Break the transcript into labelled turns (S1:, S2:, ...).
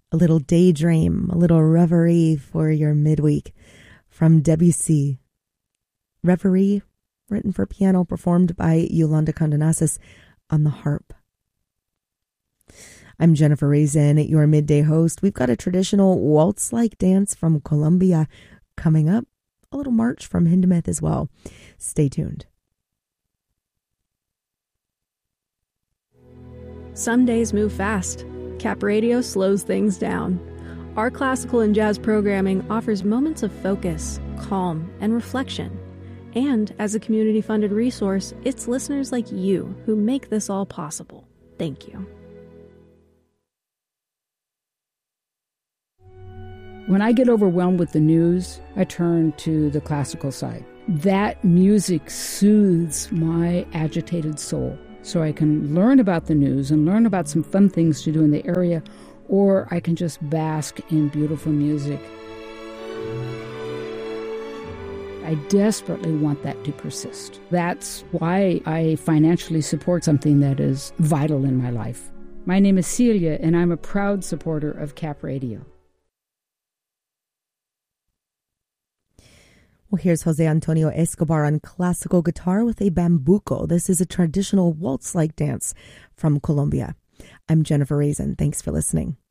S1: A little daydream, a little reverie for your midweek from Debussy. Reverie, written for piano, performed by Yolanda Condonasis on the harp. I'm Jennifer Raisin, your midday host. We've got a traditional waltz-like dance from Colombia coming up. A little march from Hindemith as well. Stay tuned.
S2: Some days move fast. Cap Radio slows things down. Our classical and jazz programming offers moments of focus, calm, and reflection. And as a community-funded resource, it's listeners like you who make this all possible. Thank you.
S3: When I get overwhelmed with the news, I turn to the classical side. That music soothes my agitated soul. So I can learn about the news and learn about some fun things to do in the area, or I can just bask in beautiful music. I desperately want that to persist. That's why I financially support something that is vital in my life. My name is Celia, and I'm a proud supporter of Cap Radio.
S1: Well, here's Jose Antonio Escobar on classical guitar with a bambuco. This is a traditional waltz-like dance from Colombia. I'm Jennifer Raisin. Thanks for listening.